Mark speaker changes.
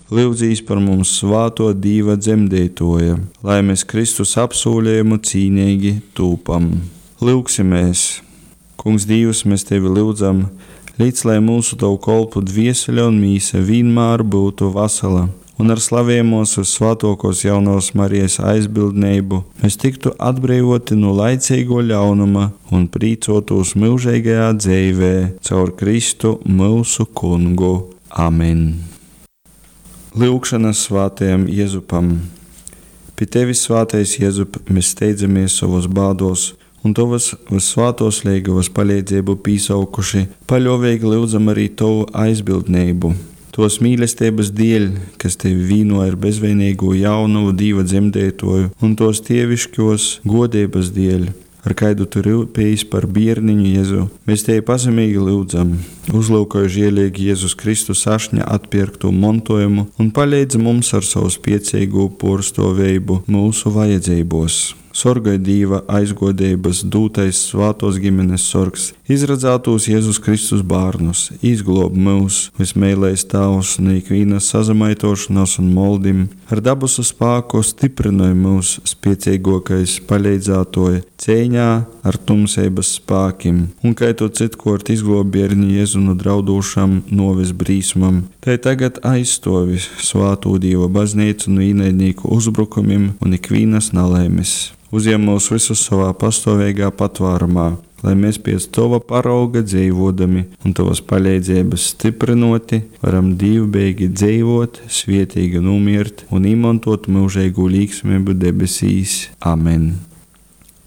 Speaker 1: lūdzīs par mums svāto Dīva dzemdētoja, lai mēs Kristus apsūlējumu cīnīgi tūpam. Lūksimies! Kungs Dievs, mēs Tevi lūdzam, līdz lai mūsu Tavu kolpu dvieseļa un mīsa vienmēr būtu vesela, un ar slavējumos uz svētokos jaunos Marijas aizbildnību mēs tiktu atbrīvoti no laicīgo ļaunuma un prīcotos mūžīgajā dzīvē caur Kristu mūsu Kungu. Amen. Lūkšana svētajam Jēzupam. Pie Tevis, svētais Jēzup, mēs steidzamies savos bādos, un Tavas visvētos līgavas palīdzību pīsaukuši, paļovīgi lūdzam arī Tavu aizbildnību. Tos mīlestības dēļ, kas Tevi vīnoja ar bezvainīgo jaunavu Dīva dzemdētoju, un tos tievišķos godības dēļ, ar kaidu Tu rūpējies par bērniņu Jēzu, mēs Tevi pazemīgi lūdzam, uzlūkoju žielīgi Jēzus Kristus ašņa atpirktu montojumu un palīdz mums ar savu spiecīgu porstāvību mūsu vajadzībos. Sorgai Dīva aizgodības dūtais svātos ģimenes sorgs, izradzātos Jēzus Kristus bārnus, izglob mūs, vismēlējs Tavs, no ikvīnas sazamaitošanās un moldim, ar dabusu spāku stiprināja mūs spiecīgākais palīdzātoja cēņā ar tumsības spākim, un kai Tu citkort izglob bērni Jēzu no draudošam novis brīsmam, tai tagad aizstovi svāto Dieva baznīcu no īnaidnieku uzbrukumiem un ikvīnas nalaimes. Uzņem mūs visus savā pastāvīgā patvārumā, lai mēs pēc Tava parauga dzīvodami un Tavas palīdzības stiprinoti varam dievbijīgi dzīvot, svietīgi nomirt un izmantot mūžīgu līgsmību debesīs. Amen.